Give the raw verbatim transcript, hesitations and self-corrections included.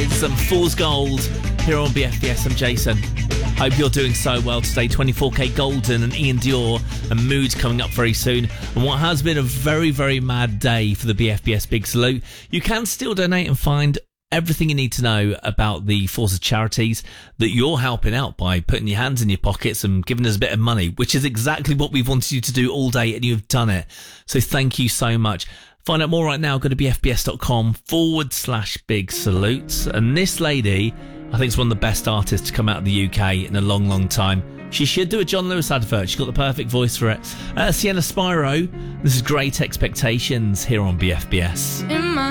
is some Fool's Gold here on B F B S. I'm Jason. Hope you're doing so well today. twenty-four K Golden and Ian Dior and Mood coming up very soon. And what has been a very, very mad day for the B F B S Big Salute. You can still donate and find everything you need to know about the Forza charities that you're helping out by putting your hands in your pockets and giving us a bit of money, which is exactly what we've wanted you to do all day, and you've done it. So thank you so much. Find out more right now. Go to bfbs.com forward slash big salutes. And this lady, I think, is one of the best artists to come out of the U K in a long, long time. She should do a John Lewis advert. She's got the perfect voice for it. Uh, Sienna Spyro, this is Great Expectations here on B F B S. In my